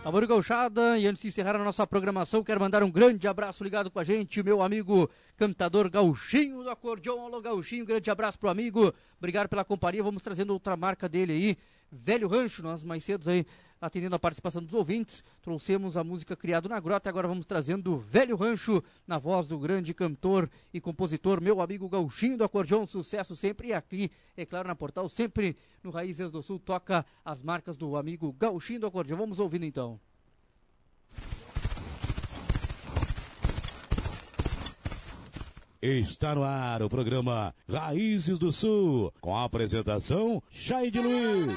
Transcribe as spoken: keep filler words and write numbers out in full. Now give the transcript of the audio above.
Amor Gauchada, e antes de encerrar a nossa programação, quero mandar um grande abraço ligado com a gente, meu amigo cantador Gauchinho do acordeon. Alô Gauchinho, grande abraço pro amigo, obrigado pela companhia. Vamos trazendo outra marca dele aí, Velho Rancho. Nós mais cedo aí, atendendo a participação dos ouvintes, trouxemos a música Criado na Grota, e agora vamos trazendo Velho Rancho, na voz do grande cantor e compositor, meu amigo Gauchinho do acordeon. Sucesso sempre, e aqui, é claro, na Portal, sempre no Raízes do Sul, toca as marcas do amigo Gauchinho do acordeon. Vamos ouvindo então. Está no ar o programa Raízes do Sul, com a apresentação Chay de Luiz.